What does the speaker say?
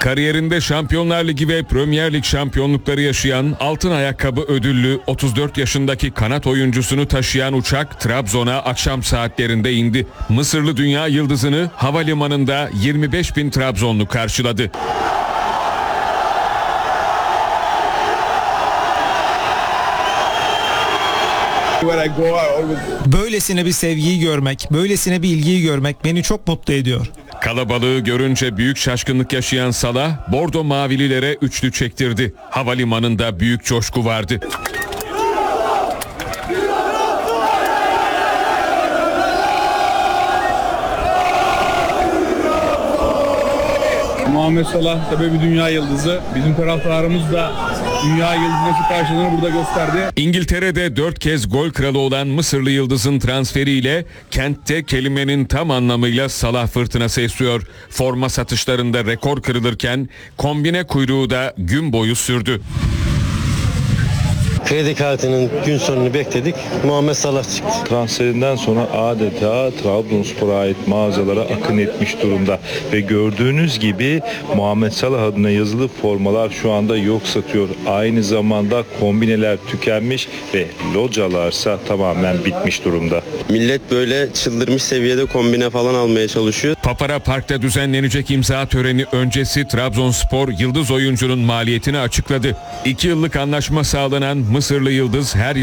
Kariyerinde Şampiyonlar Ligi ve Premier Lig şampiyonlukları yaşayan, altın ayakkabı ödüllü 34 yaşındaki kanat oyuncusunu taşıyan uçak Trabzon'a akşam saatlerinde indi. Mısırlı dünya yıldızını havalimanında 25.000 Trabzonlu karşıladı. Böylesine bir sevgiyi görmek, böylesine bir ilgiyi görmek beni çok mutlu ediyor. Kalabalığı görünce büyük şaşkınlık yaşayan Salah, bordo mavililere üçlü çektirdi. Havalimanında büyük coşku vardı. Muhammed Salah tabii bir dünya yıldızı. Bizim taraftarımız da dünya yıldızının karşılığını burada gösterdi. İngiltere'de 4 kez gol kralı olan Mısırlı yıldızın transferiyle kentte kelimenin tam anlamıyla Salah fırtınası esiyor. Forma satışlarında rekor kırılırken kombine kuyruğu da gün boyu sürdü. Kredi kartının gün sonunu bekledik. Muhammed Salah çıktı. Transferinden sonra adeta Trabzonspor'a ait mağazalara akın etmiş durumda. Ve gördüğünüz gibi Muhammed Salah adına yazılı formalar şu anda yok satıyor. Aynı zamanda kombineler tükenmiş ve localarsa tamamen bitmiş durumda. Millet böyle çıldırmış seviyede kombine falan almaya çalışıyor. Papara Park'ta düzenlenecek imza töreni öncesi Trabzonspor yıldız oyuncunun maliyetini açıkladı. 2 yıllık anlaşma sağlanan Mısırlı yıldız her